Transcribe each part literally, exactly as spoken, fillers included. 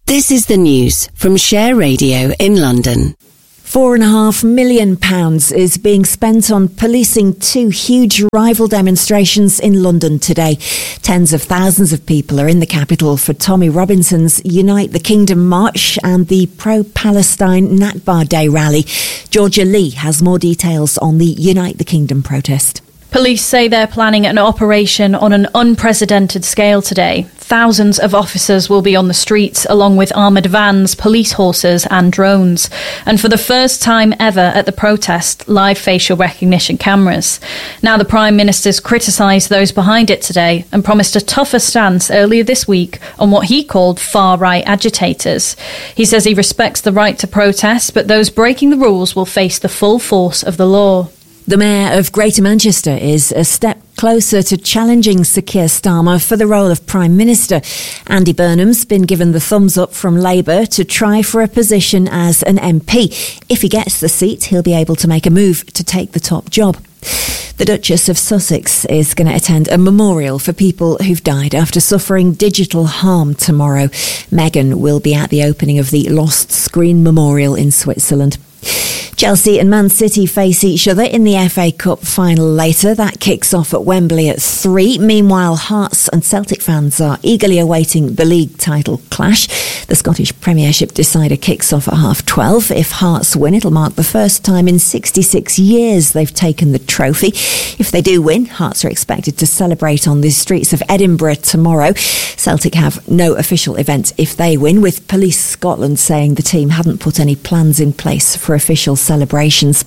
This is the news from Share Radio in London. Four and a half million pounds is being spent on policing two huge rival demonstrations in London today. Tens of thousands of people are in the capital for Tommy Robinson's Unite the Kingdom March and the pro-Palestine Nakba Day rally. Georgia Lee has more details on the Unite the Kingdom protest. Police say they're planning an operation on an unprecedented scale today. Thousands of officers will be on the streets, along with armoured vans, police horses and drones. And for the first time ever at the protest, live facial recognition cameras. Now the Prime Minister's criticised those behind it today and promised a tougher stance earlier this week on what he called far-right agitators. He says he respects the right to protest, but those breaking the rules will face the full force of the law. The Mayor of Greater Manchester is a step closer to challenging Sir Keir Starmer for the role of Prime Minister. Andy Burnham's been given the thumbs up from Labour to try for a position as an M P. If he gets the seat, he'll be able to make a move to take the top job. The Duchess of Sussex is going to attend a memorial for people who've died after suffering digital harm tomorrow. Meghan will be at the opening of the Lost Screen Memorial in Switzerland. Chelsea and Man City face each other in the F A Cup final later. That kicks off at Wembley at three. Meanwhile, Hearts and Celtic fans are eagerly awaiting the league title clash. The Scottish Premiership decider kicks off at half twelve. If Hearts win, it'll mark the first time in sixty-six years they've taken the trophy. If they do win, Hearts are expected to celebrate on the streets of Edinburgh tomorrow. Celtic have no official event if they win, with Police Scotland saying the team hadn't put any plans in place for official celebrations.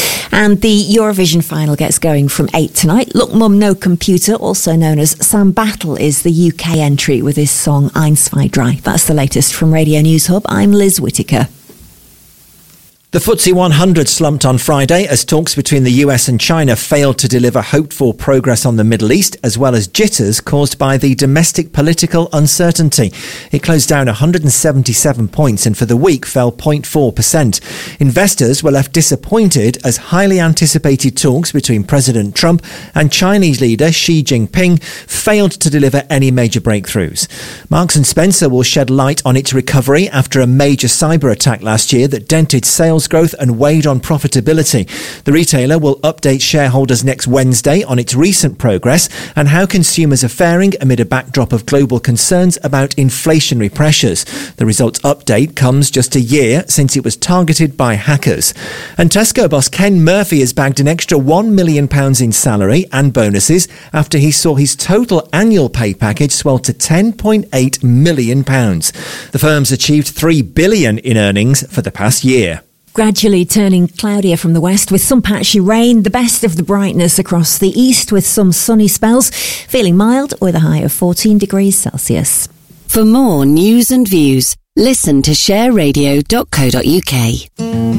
And the Eurovision final gets going from eight tonight. Look Mum No Computer, also known as Sam Battle, is the U K entry with his song Eins, zwei, drei. That's the latest from Radio News Hub. I'm Liz Whittaker. The F T S E one hundred slumped on Friday as talks between the U S and China failed to deliver hoped-for progress on the Middle East, as well as jitters caused by the domestic political uncertainty. It closed down one hundred seventy-seven points and for the week fell zero point four percent. Investors were left disappointed as highly anticipated talks between President Trump and Chinese leader Xi Jinping failed to deliver any major breakthroughs. Marks and Spencer will shed light on its recovery after a major cyber attack last year that dented sales growth and weighed on profitability. The retailer will update shareholders next Wednesday on its recent progress and how consumers are faring amid a backdrop of global concerns about inflationary pressures. The results update comes just a year since it was targeted by hackers. And Tesco boss Ken Murphy has bagged an extra one million pounds in salary and bonuses after he saw his total annual pay package swell to ten point eight million pounds. The firm's achieved three billion pounds in earnings for the past year. Gradually turning cloudier from the west with some patchy rain, the best of the brightness across the east with some sunny spells, feeling mild with a high of fourteen degrees Celsius. For more news and views, listen to share radio dot co dot uk.